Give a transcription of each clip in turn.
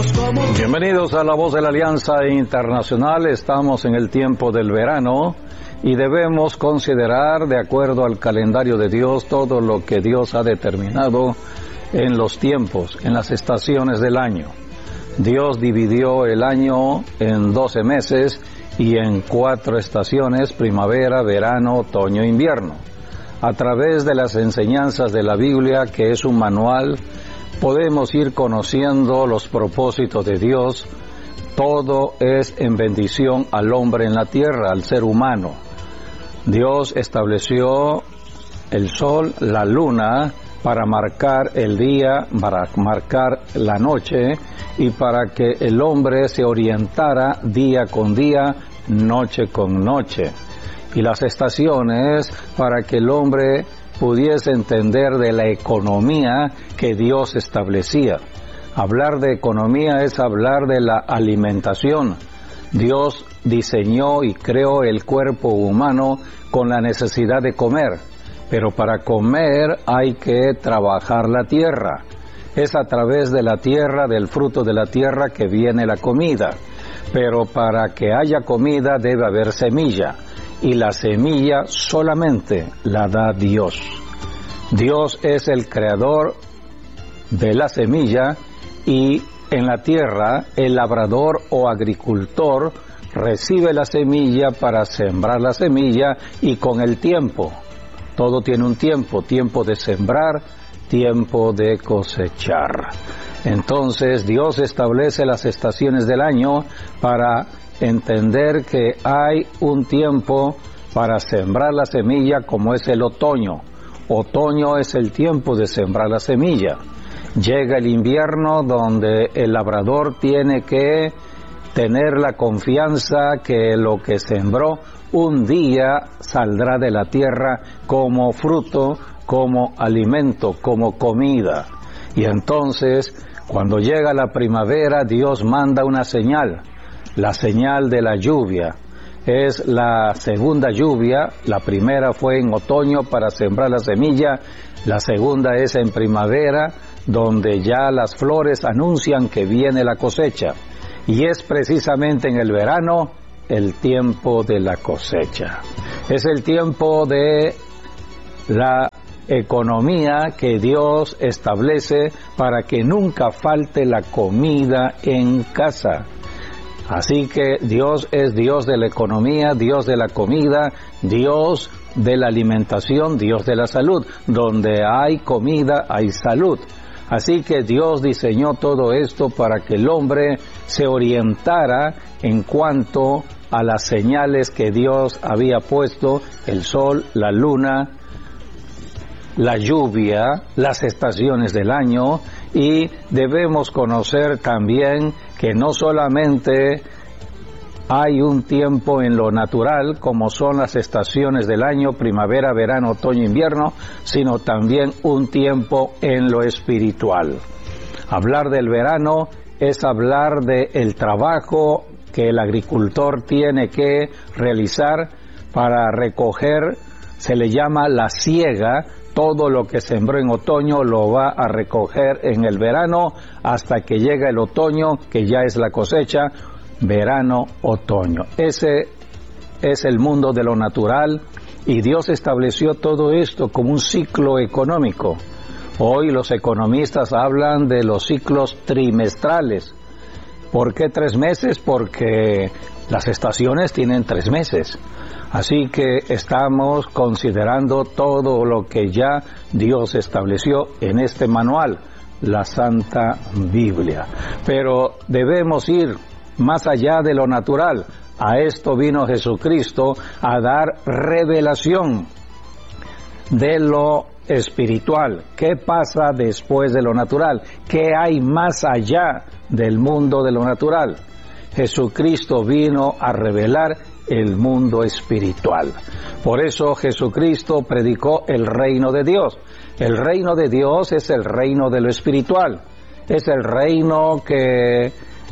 Bienvenidos a La Voz de la Alianza Internacional. Estamos en el tiempo del verano y debemos considerar, de acuerdo al calendario de Dios, todo lo que Dios ha determinado en los tiempos, en las estaciones del año. Dios dividió el año en 12 meses y en 4 estaciones: primavera, verano, otoño e invierno. A través de las enseñanzas de la Biblia, que es un manual, podemos ir conociendo los propósitos de Dios. Todo es en bendición al hombre en la tierra, al ser humano. Dios estableció el sol, la luna, para marcar el día, para marcar la noche y para que el hombre se orientara día con día, noche con noche. Y las estaciones para que el hombre pudiese entender de la economía que Dios establecía. Hablar de economía es hablar de la alimentación. Dios diseñó y creó el cuerpo humano con la necesidad de comer, pero para comer hay que trabajar la tierra. Es a través de la tierra, del fruto de la tierra, que viene la comida. Pero para que haya comida debe haber semilla. Y la semilla solamente la da Dios. Dios es el creador de la semilla y en la tierra el labrador o agricultor recibe la semilla para sembrar la semilla y con el tiempo, todo tiene un tiempo, tiempo de sembrar, tiempo de cosechar. Entonces Dios establece las estaciones del año para entender que hay un tiempo para sembrar la semilla, como es el otoño. Otoño es el tiempo de sembrar la semilla. Llega el invierno, donde el labrador tiene que tener la confianza que lo que sembró un día saldrá de la tierra como fruto, como alimento, como comida. Y entonces, cuando llega la primavera, Dios manda una señal. La señal de la lluvia. Es la segunda lluvia. La primera fue en otoño para sembrar la semilla. La segunda es en primavera, donde ya las flores anuncian que viene la cosecha. Y es precisamente en el verano el tiempo de la cosecha. Es el tiempo de la economía que Dios establece para que nunca falte la comida en casa. Así que Dios es Dios de la economía, Dios de la comida, Dios de la alimentación, Dios de la salud. Donde hay comida, hay salud. Así que Dios diseñó todo esto para que el hombre se orientara en cuanto a las señales que Dios había puesto: el sol, la luna, la lluvia, las estaciones del año. Y debemos conocer también que no solamente hay un tiempo en lo natural, como son las estaciones del año, primavera, verano, otoño, invierno, sino también un tiempo en lo espiritual. Hablar del verano es hablar del trabajo que el agricultor tiene que realizar para recoger. Se le llama la siega. Todo lo que sembró en otoño lo va a recoger en el verano hasta que llega el otoño, que ya es la cosecha. Verano, otoño. Ese es el mundo de lo natural, y Dios estableció todo esto como un ciclo económico. Hoy los economistas hablan de los ciclos trimestrales. ¿Por qué 3 meses? Porque las estaciones tienen 3 meses. Así que estamos considerando todo lo que ya Dios estableció en este manual, la Santa Biblia. Pero debemos ir más allá de lo natural. A esto vino Jesucristo, a dar revelación de lo espiritual. ¿Qué pasa después de lo natural? ¿Qué hay más allá del mundo de lo natural? Jesucristo vino a revelar el mundo espiritual. Por eso Jesucristo predicó el reino de Dios. El reino de Dios es el reino de lo espiritual. Es el reino que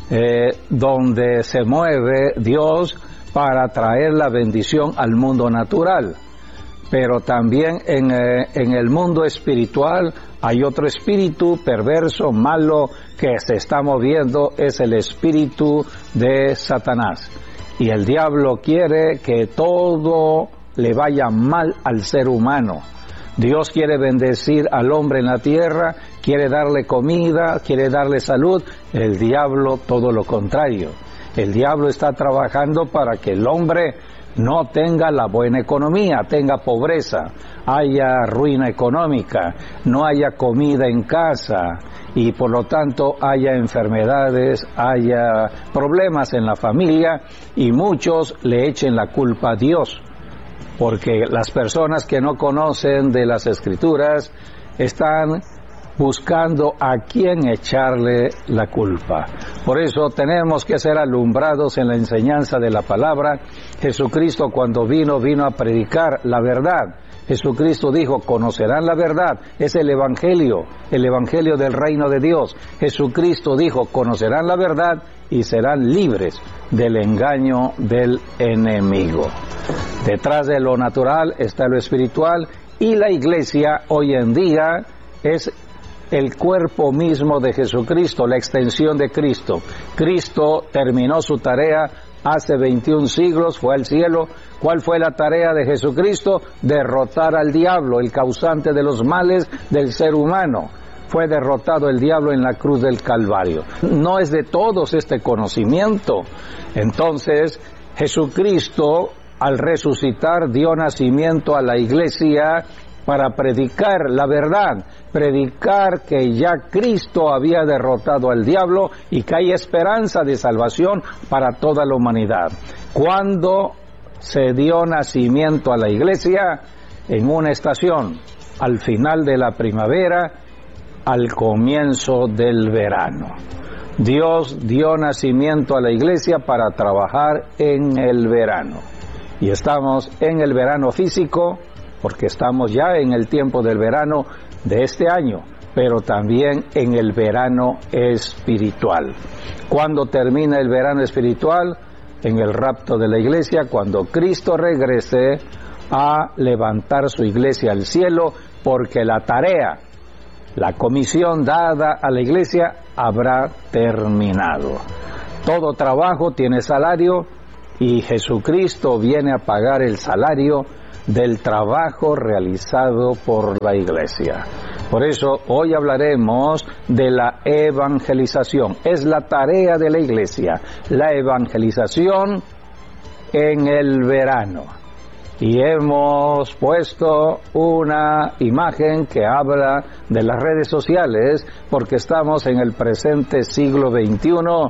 donde se mueve Dios para traer la bendición al mundo natural. Pero también en el mundo espiritual Hay otro espíritu perverso, malo, que se está moviendo, es el espíritu de Satanás. Y el diablo quiere que todo le vaya mal al ser humano. Dios quiere bendecir al hombre en la tierra, quiere darle comida, quiere darle salud. El diablo todo lo contrario. El diablo está trabajando para que el hombre no tenga la buena economía, tenga pobreza, haya ruina económica, no haya comida en casa y por lo tanto haya enfermedades, haya problemas en la familia y muchos le echen la culpa a Dios. Porque las personas que no conocen de las Escrituras están buscando a quién echarle la culpa. Por eso tenemos que ser alumbrados en la enseñanza de la palabra. Jesucristo cuando vino a predicar la verdad. Jesucristo dijo, conocerán la verdad, es el evangelio del reino de Dios. Jesucristo dijo, conocerán la verdad y serán libres del engaño del enemigo. Detrás de lo natural está lo espiritual y la iglesia hoy en día es el cuerpo mismo de Jesucristo, la extensión de Cristo. Cristo terminó su tarea hace 21 siglos, fue al cielo. ¿Cuál fue la tarea de Jesucristo? Derrotar al diablo, el causante de los males del ser humano. Fue derrotado el diablo en la cruz del Calvario. No es de todos este conocimiento. Entonces, Jesucristo, al resucitar, dio nacimiento a la iglesia para predicar la verdad, predicar que ya Cristo había derrotado al diablo y que hay esperanza de salvación para toda la humanidad. ¿Cuándo se dio nacimiento a la iglesia? En una estación, al final de la primavera, al comienzo del verano. Dios dio nacimiento a la iglesia para trabajar en el verano. Y estamos en el verano físico, porque estamos ya en el tiempo del verano de este año, pero también en el verano espiritual. ¿Cuándo termina el verano espiritual? En el rapto de la iglesia, cuando Cristo regrese a levantar su iglesia al cielo, porque la tarea, la comisión dada a la iglesia habrá terminado. Todo trabajo tiene salario y Jesucristo viene a pagar el salario del trabajo realizado por la iglesia. Por eso hoy hablaremos de la evangelización. Es la tarea de la iglesia, la evangelización en el verano. Y hemos puesto una imagen que habla de las redes sociales, porque estamos en el presente siglo XXI,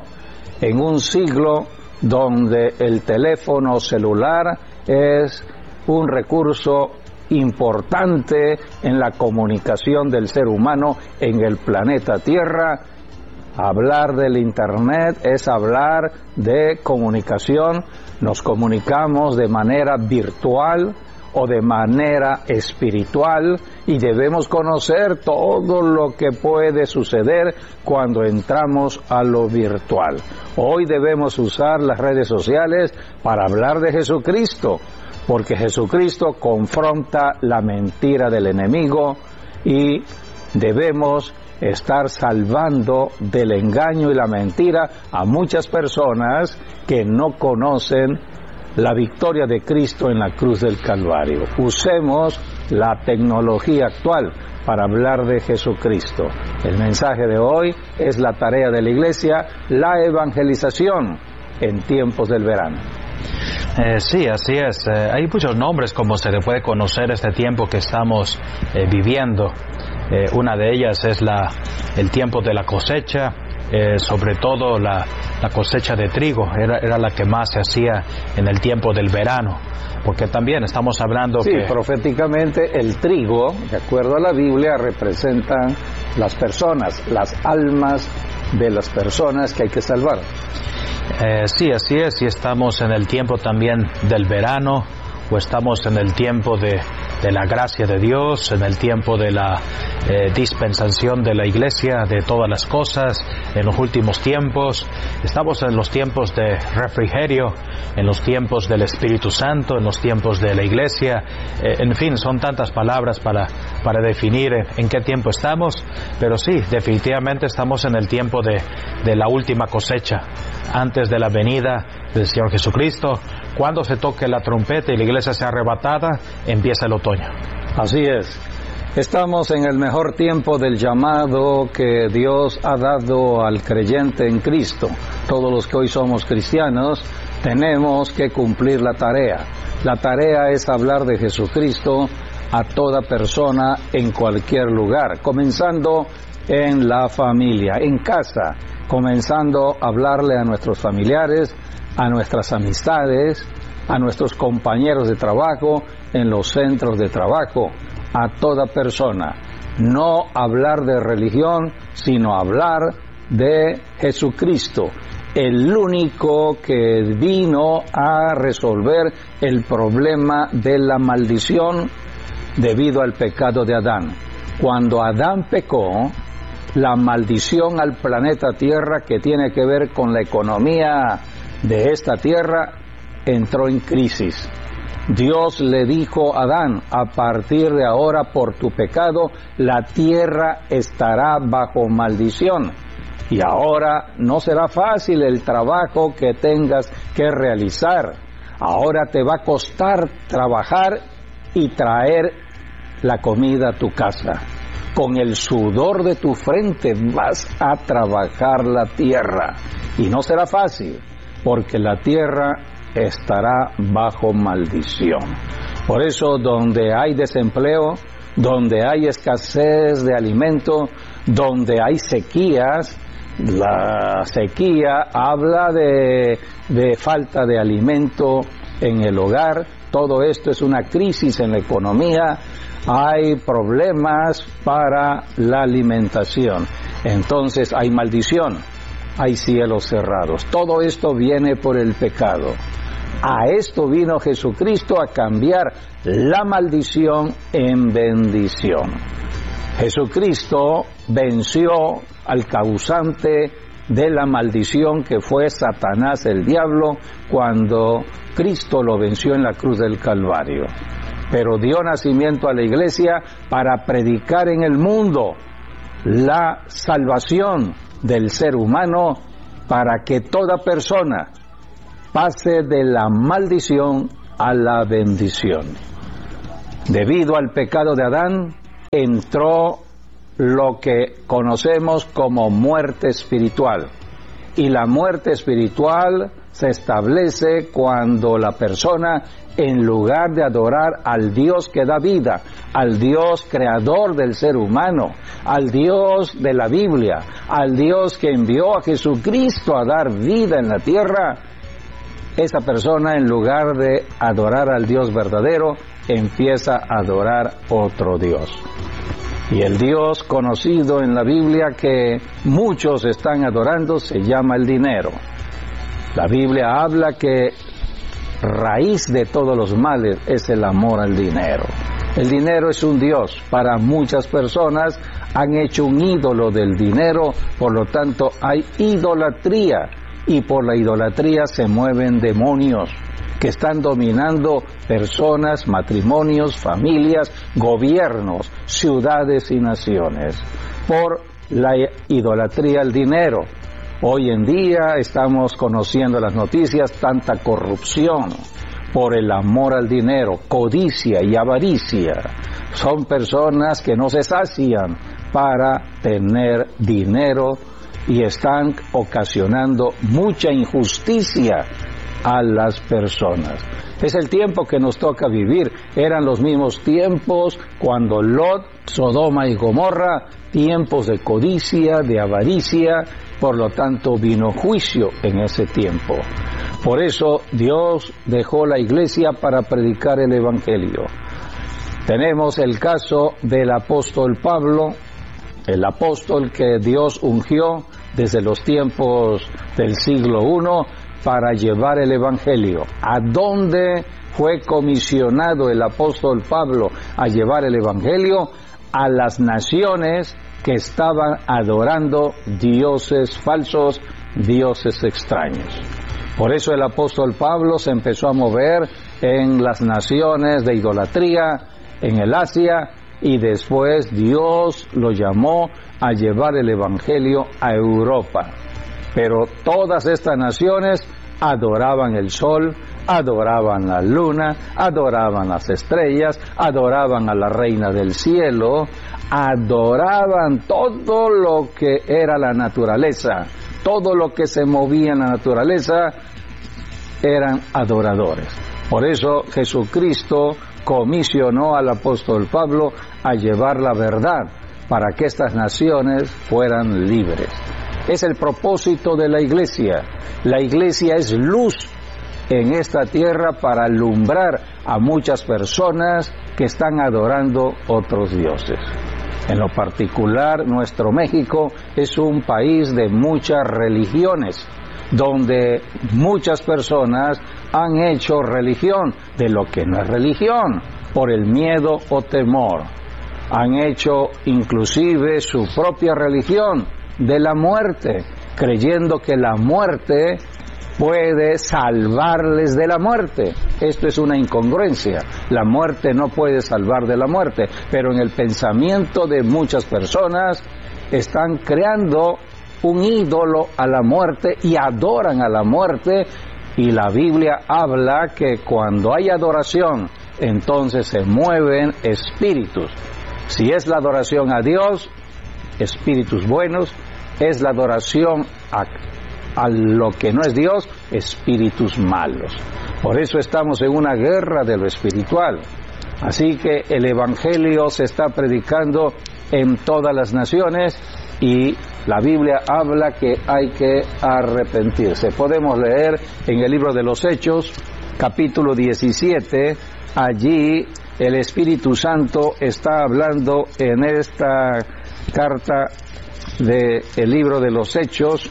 en un siglo donde el teléfono celular es un recurso importante en la comunicación del ser humano en el planeta Tierra. Hablar del Internet es hablar de comunicación. Nos comunicamos de manera virtual o de manera espiritual y debemos conocer todo lo que puede suceder cuando entramos a lo virtual. Hoy debemos usar las redes sociales para hablar de Jesucristo, porque Jesucristo confronta la mentira del enemigo y debemos estar salvando del engaño y la mentira a muchas personas que no conocen la victoria de Cristo en la cruz del Calvario. Usemos la tecnología actual para hablar de Jesucristo. El mensaje de hoy es la tarea de la iglesia, la evangelización en tiempos del verano. Sí, así es. Hay muchos nombres como se le puede conocer este tiempo que estamos viviendo. Una de ellas es el tiempo de la cosecha, sobre todo la cosecha de trigo, era la que más se hacía en el tiempo del verano, porque también estamos hablando que proféticamente el trigo, de acuerdo a la Biblia, representan las personas, las almas de las personas que hay que salvar. Sí, así es, y estamos en el tiempo también del verano, o estamos en el tiempo de la gracia de Dios, en el tiempo de la dispensación de la Iglesia, de todas las cosas, en los últimos tiempos. Estamos en los tiempos de refrigerio, en los tiempos del Espíritu Santo, en los tiempos de la Iglesia. En fin, son tantas palabras para definir en qué tiempo estamos, pero sí, definitivamente estamos en el tiempo de la última cosecha, antes de la venida del Señor Jesucristo. Cuando se toque la trompeta y la iglesia sea arrebatada, empieza el otoño. Así es. Estamos en el mejor tiempo del llamado que Dios ha dado al creyente en Cristo. Todos los que hoy somos cristianos tenemos que cumplir la tarea. La tarea es hablar de Jesucristo a toda persona en cualquier lugar, comenzando en la familia, en casa, comenzando a hablarle a nuestros familiares, a nuestras amistades, a nuestros compañeros de trabajo, en los centros de trabajo, a toda persona. No hablar de religión, sino hablar de Jesucristo, el único que vino a resolver el problema de la maldición debido al pecado de Adán. Cuando Adán pecó, la maldición al planeta Tierra, que tiene que ver con la economía de esta tierra, entró en crisis. Dios le dijo a Adán: a partir de ahora, por tu pecado, la tierra estará bajo maldición. Y ahora no será fácil el trabajo que tengas que realizar. Ahora te va a costar trabajar y traer la comida a tu casa. Con el sudor de tu frente vas a trabajar la tierra. Y no será fácil, porque la tierra estará bajo maldición. Por eso, donde hay desempleo, donde hay escasez de alimento, donde hay sequías, la sequía habla de falta de alimento en el hogar. Todo esto es una crisis en la economía. Hay problemas para la alimentación. Entonces hay maldición, hay cielos cerrados. Todo esto viene por el pecado. A esto vino Jesucristo, a cambiar la maldición en bendición. Jesucristo venció al causante de la maldición, que fue Satanás, el diablo, cuando Cristo lo venció en la cruz del Calvario. Pero dio nacimiento a la iglesia para predicar en el mundo la salvación del ser humano, para que toda persona pase de la maldición a la bendición. Debido al pecado de Adán, entró lo que conocemos como muerte espiritual. Y la muerte espiritual se establece cuando la persona, en lugar de adorar al Dios que da vida, al Dios creador del ser humano, al Dios de la Biblia, al Dios que envió a Jesucristo a dar vida en la tierra, esa persona, en lugar de adorar al Dios verdadero, empieza a adorar otro Dios. Y el Dios conocido en la Biblia que muchos están adorando se llama el dinero. La Biblia habla que raíz de todos los males es el amor al dinero. El dinero es un Dios. Para muchas personas han hecho un ídolo del dinero, por lo tanto hay idolatría, y por la idolatría se mueven demonios que están dominando personas, matrimonios, familias, gobiernos, ciudades y naciones, por la idolatría al dinero. Hoy en día estamos conociendo las noticias, tanta corrupción por el amor al dinero, codicia y avaricia. Son personas que no se sacian para tener dinero y están ocasionando mucha injusticia a las personas. Es el tiempo que nos toca vivir. Eran los mismos tiempos cuando Lot, Sodoma y Gomorra, tiempos de codicia, de avaricia. Por lo tanto, vino juicio en ese tiempo. Por eso Dios dejó la iglesia para predicar el Evangelio. Tenemos el caso del apóstol Pablo, el apóstol que Dios ungió desde los tiempos del siglo I, para llevar el Evangelio. ¿A dónde fue comisionado el apóstol Pablo a llevar el Evangelio? A las naciones que estaban adorando dioses falsos, dioses extraños. Por eso el apóstol Pablo se empezó a mover en las naciones de idolatría, en el Asia, y después Dios lo llamó a llevar el Evangelio a Europa. Pero todas estas naciones adoraban el sol, adoraban la luna, adoraban las estrellas, adoraban a la reina del cielo, adoraban todo lo que era la naturaleza, todo lo que se movía en la naturaleza, eran adoradores. Por eso Jesucristo comisionó al apóstol Pablo a llevar la verdad para que estas naciones fueran libres. Es el propósito de la iglesia. La iglesia es luz en esta tierra para alumbrar a muchas personas que están adorando otros dioses. En lo particular, nuestro México es un país de muchas religiones, donde muchas personas han hecho religión de lo que no es religión, por el miedo o temor. Han hecho inclusive su propia religión de la muerte, creyendo que la muerte puede salvarles de la muerte. Esto es una incongruencia. La muerte no puede salvar de la muerte, pero en el pensamiento de muchas personas están creando un ídolo a la muerte y adoran a la muerte, y la Biblia habla que cuando hay adoración, entonces se mueven espíritus. Si es la adoración a Dios, espíritus buenos; es la adoración a lo que no es Dios, espíritus malos. Por eso estamos en una guerra de lo espiritual. Así que el Evangelio se está predicando en todas las naciones, y la Biblia habla que hay que arrepentirse. Podemos leer en el libro de los Hechos, capítulo 17, allí el Espíritu Santo está hablando en esta carta del libro de los Hechos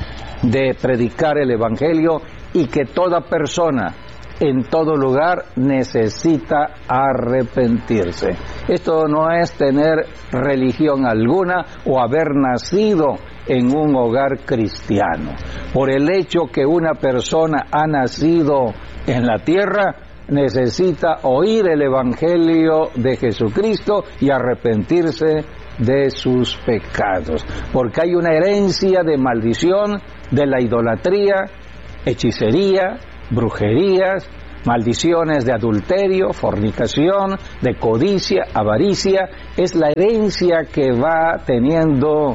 de predicar el Evangelio, y que toda persona en todo lugar necesita arrepentirse. Esto no es tener religión alguna o haber nacido en un hogar cristiano. Por el hecho que una persona ha nacido en la tierra, necesita oír el Evangelio de Jesucristo y arrepentirse de sus pecados, porque hay una herencia de maldición de la idolatría, hechicería, brujerías, maldiciones de adulterio, fornicación, de codicia, avaricia. Es la herencia que va teniendo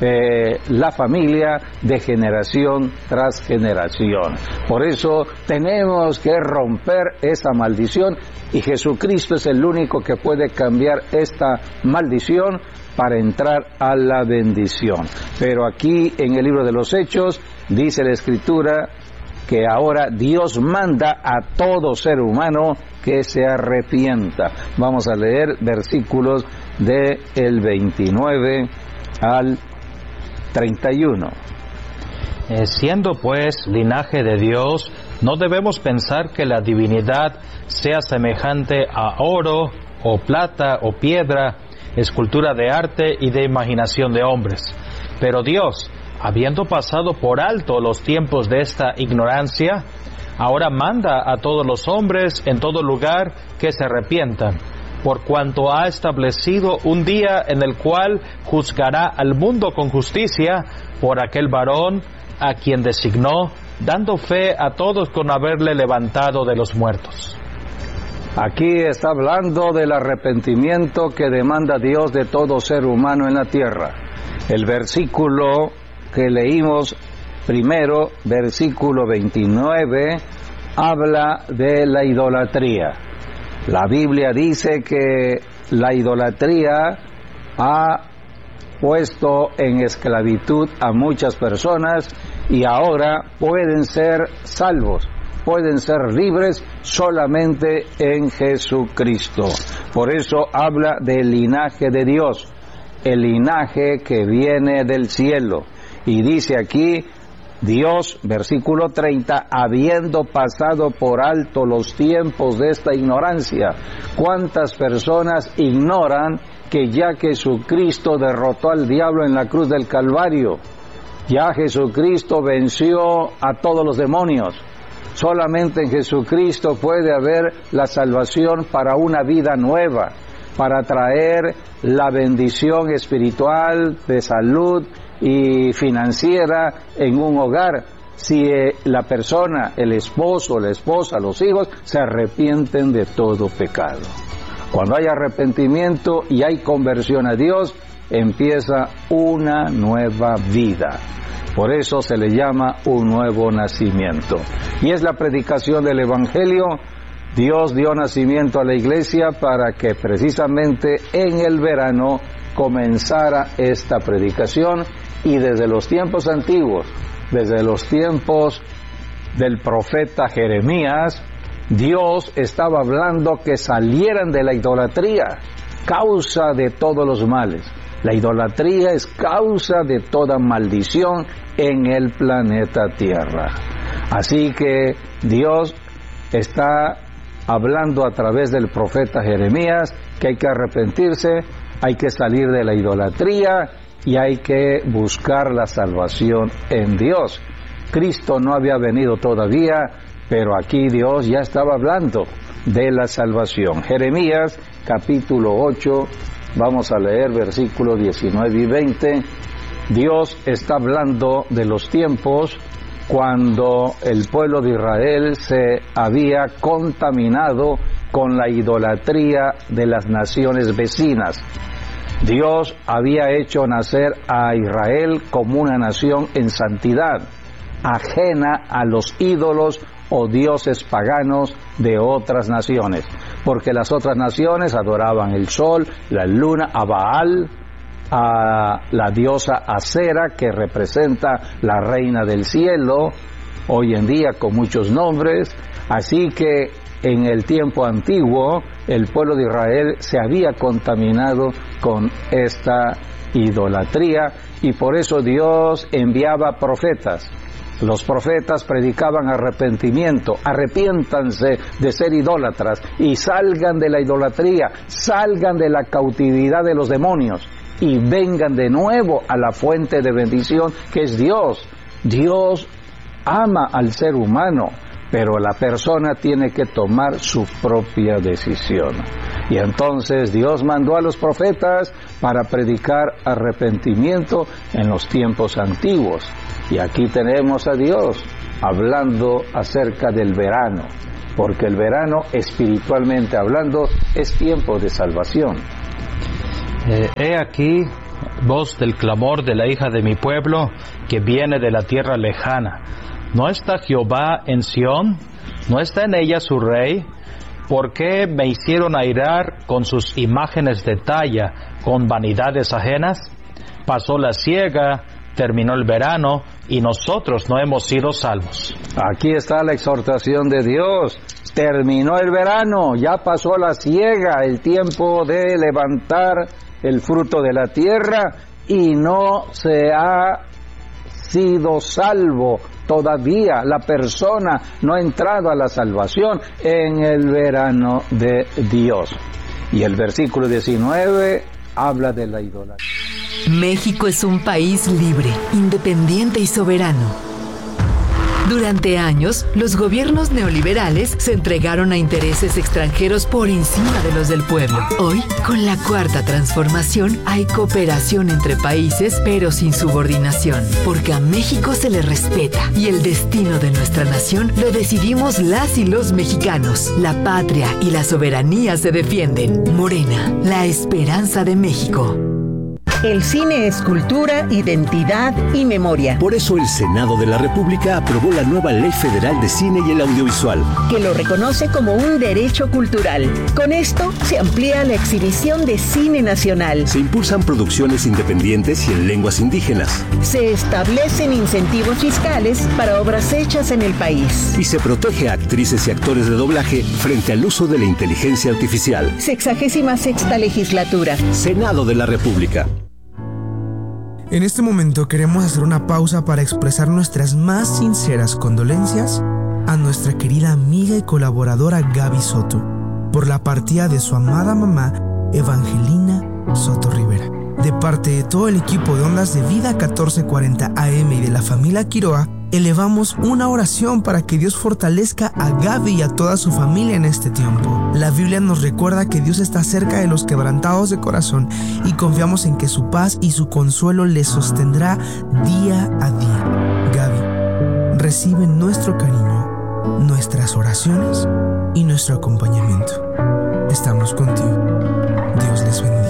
la familia de generación tras generación. Por eso tenemos que romper esa maldición, y Jesucristo es el único que puede cambiar esta maldición para entrar a la bendición. Pero aquí en el libro de los Hechos dice la Escritura que ahora Dios manda a todo ser humano que se arrepienta. Vamos a leer versículos del 29 al 31. Siendo pues linaje de Dios, no debemos pensar que la divinidad sea semejante a oro, o plata, o piedra, escultura de arte y de imaginación de hombres. Pero Dios, habiendo pasado por alto los tiempos de esta ignorancia, ahora manda a todos los hombres en todo lugar que se arrepientan, por cuanto ha establecido un día en el cual juzgará al mundo con justicia por aquel varón a quien designó, dando fe a todos con haberle levantado de los muertos. Aquí está hablando del arrepentimiento que demanda Dios de todo ser humano en la tierra. El versículo que leímos primero, versículo 29, habla de la idolatría. La Biblia dice que la idolatría ha puesto en esclavitud a muchas personas, y ahora pueden ser salvos, pueden ser libres solamente en Jesucristo. Por eso habla del linaje de Dios, el linaje que viene del cielo. Y dice aquí, Dios, versículo 30, habiendo pasado por alto los tiempos de esta ignorancia. ¿Cuántas personas ignoran que ya Jesucristo derrotó al diablo en la cruz del Calvario? Ya Jesucristo venció a todos los demonios. Solamente en Jesucristo puede haber la salvación para una vida nueva, para traer la bendición espiritual, de salud y financiera en un hogar, si la persona, el esposo, la esposa, los hijos, se arrepienten de todo pecado. Cuando hay arrepentimiento y hay conversión a Dios, empieza una nueva vida. Por eso se le llama un nuevo nacimiento. Y es la predicación del Evangelio. Dios dio nacimiento a la iglesia para que precisamente en el verano comenzara esta predicación. Y desde los tiempos antiguos, desde los tiempos del profeta Jeremías, Dios estaba hablando que salieran de la idolatría, causa de todos los males. La idolatría es causa de toda maldición en el planeta Tierra. Así que Dios está hablando a través del profeta Jeremías que hay que arrepentirse, hay que salir de la idolatría y hay que buscar la salvación en Dios. Cristo no había venido todavía, pero aquí Dios ya estaba hablando de la salvación. Jeremías capítulo 8, vamos a leer versículos 19 y 20. Dios está hablando de los tiempos cuando el pueblo de Israel se había contaminado con la idolatría de las naciones vecinas. Dios había hecho nacer a Israel como una nación en santidad, ajena a los ídolos o dioses paganos de otras naciones, porque las otras naciones adoraban el sol, la luna, a Baal, a la diosa Acera, que representa la reina del cielo, hoy en día con muchos nombres. Así que en el tiempo antiguo el pueblo de Israel se había contaminado con esta idolatría y por eso Dios enviaba profetas. Los profetas predicaban arrepentimiento, arrepiéntanse de ser idólatras y salgan de la idolatría, salgan de la cautividad de los demonios y vengan de nuevo a la fuente de bendición que es Dios. Dios ama al ser humano, pero la persona tiene que tomar su propia decisión. Y entonces Dios mandó a los profetas para predicar arrepentimiento en los tiempos antiguos. Y aquí tenemos a Dios hablando acerca del verano, porque el verano, espiritualmente hablando, es tiempo de salvación. He aquí, voz del clamor de la hija de mi pueblo, que viene de la tierra lejana. ¿No está Jehová en Sión? ¿No está en ella su rey? ¿Por qué me hicieron airar con sus imágenes de talla, con vanidades ajenas? Pasó la siega, terminó el verano, y nosotros no hemos sido salvos. Aquí está la exhortación de Dios. Terminó el verano, ya pasó la siega, el tiempo de levantar el fruto de la tierra, y no se ha sido salvo. Todavía la persona no ha entrado a la salvación en el verano de Dios. Y el versículo 19 habla de la idolatría. México es un país libre, independiente y soberano. Durante años, los gobiernos neoliberales se entregaron a intereses extranjeros por encima de los del pueblo. Hoy, con la Cuarta Transformación, hay cooperación entre países, pero sin subordinación, porque a México se le respeta y el destino de nuestra nación lo decidimos las y los mexicanos. La patria y la soberanía se defienden. Morena, la esperanza de México. El cine es cultura, identidad y memoria. Por eso el Senado de la República aprobó la nueva Ley Federal de Cine y el Audiovisual, que lo reconoce como un derecho cultural. Con esto se amplía la exhibición de cine nacional. Se impulsan producciones independientes y en lenguas indígenas. Se establecen incentivos fiscales para obras hechas en el país. Y se protege a actrices y actores de doblaje frente al uso de la inteligencia artificial. 66ª legislatura. Senado de la República. En este momento queremos hacer una pausa para expresar nuestras más sinceras condolencias a nuestra querida amiga y colaboradora Gaby Soto por la partida de su amada mamá Evangelina Soto Rivera. De parte de todo el equipo de Ondas de Vida 1440 AM y de la familia Quiroa, elevamos una oración para que Dios fortalezca a Gaby y a toda su familia en este tiempo. La Biblia nos recuerda que Dios está cerca de los quebrantados de corazón y confiamos en que su paz y su consuelo les sostendrá día a día. Gaby, recibe nuestro cariño, nuestras oraciones y nuestro acompañamiento. Estamos contigo. Dios les bendiga.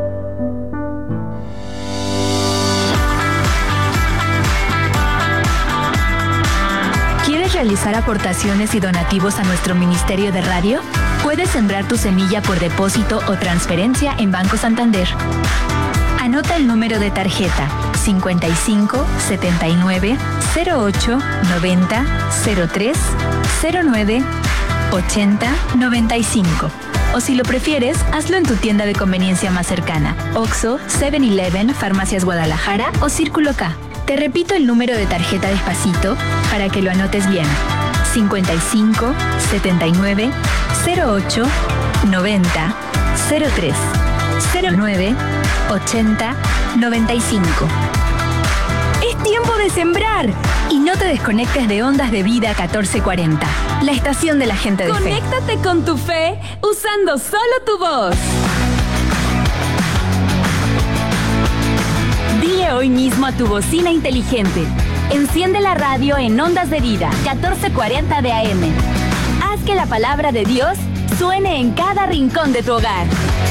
¿Quieres realizar aportaciones y donativos a nuestro Ministerio de Radio? Puedes sembrar tu semilla por depósito o transferencia en Banco Santander. Anota el número de tarjeta 55 79 08 90 03 09 80 95. O si lo prefieres, hazlo en tu tienda de conveniencia más cercana: Oxxo, 7-Eleven, Farmacias Guadalajara o Círculo K. Te repito el número de tarjeta despacito para que lo anotes bien: 55 79 08 90 03 09 80 95. Es tiempo de sembrar y no te desconectes de Ondas de Vida 1440, la estación de la gente de fe. Conéctate con tu fe usando solo tu voz. Dile hoy mismo a tu bocina inteligente: enciende la radio en Ondas de Vida 1440 de AM. Haz que la palabra de Dios suene en cada rincón de tu hogar.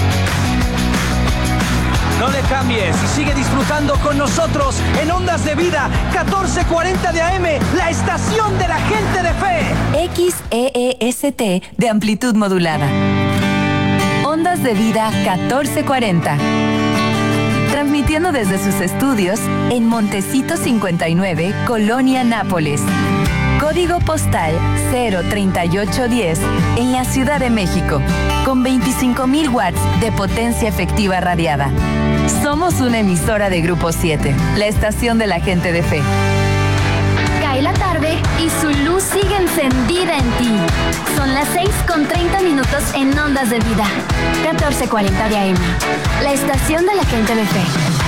No le cambies y sigue disfrutando con nosotros en Ondas de Vida 1440 de AM, la estación de la gente de fe. XEEST de amplitud modulada. Ondas de Vida 1440. Transmitiendo desde sus estudios en Montecito 59, Colonia Nápoles. Código postal 03810 en la Ciudad de México, con 25,000 watts de potencia efectiva radiada. Somos una emisora de Grupo 7, la estación de la gente de fe. Cae la tarde y su luz sigue encendida en ti. Son las 6:30 en Ondas de Vida 1440 de AM, la estación de la gente de fe.